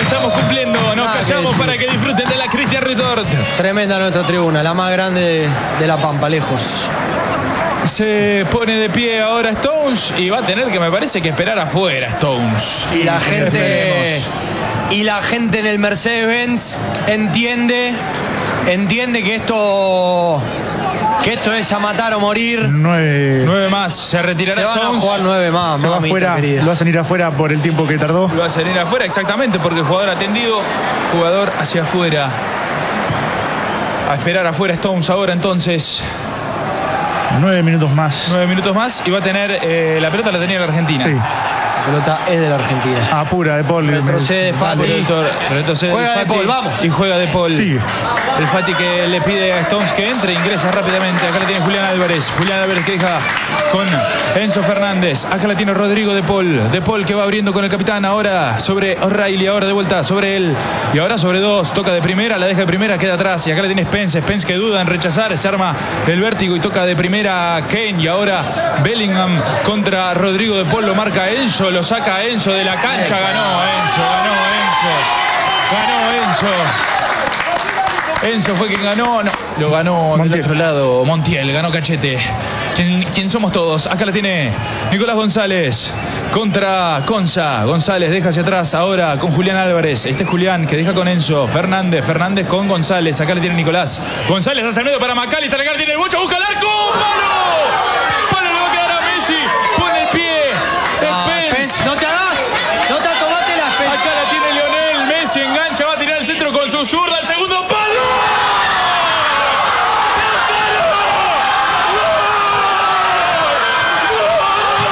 estamos cumpliendo. Nos callamos para que disfruten de la Christian Resort. Tremenda nuestra tribuna, la más grande de La Pampa, lejos. Se pone de pie ahora Stones y va a tener que, me parece, que esperar afuera Stones. Y la gente en el Mercedes-Benz entiende que esto es a matar o morir. 9 más, se retirará. Se van Stones. a jugar 9 más. Se va afuera, lo hacen ir afuera por el tiempo que tardó. Lo va a salir afuera, exactamente, porque el jugador atendido, jugador hacia afuera. A esperar afuera Stones ahora entonces. 9 minutos más. 9 minutos más y va a tener la pelota, la tenía la Argentina. Sí. La pelota es de la Argentina. Apura de Paul. Retrocede Fati. Juega De Paul, vamos. Y juega de Paul. Sí. El Fati que le pide a Stones que entre, ingresa rápidamente. Acá la tiene Julián Álvarez. Julián Álvarez que deja con Enzo Fernández. Acá la tiene Rodrigo de Paul. De Paul que va abriendo con el capitán ahora sobre O'Reilly. Ahora de vuelta sobre él. Y ahora sobre dos. Toca de primera, la deja de primera, queda atrás. Y acá la tiene Spence. Spence que duda en rechazar. Se arma el vértigo y toca de primera Kane. Y ahora Bellingham contra Rodrigo de Paul. Lo marca Enzo. Lo saca Enzo de la cancha. Ganó Enzo. Enzo fue quien ganó. No, lo ganó Montiel. del otro lado Montiel. Ganó Cachete. ¿Quién somos todos? Acá la tiene Nicolás González contra Conza. González deja hacia atrás ahora con Julián Álvarez. Este es Julián que deja con Enzo. Fernández con González. Acá le tiene Nicolás. González hace el medio para McAllister. Acá le tiene el bocho. Busca el arco. ¡Mano!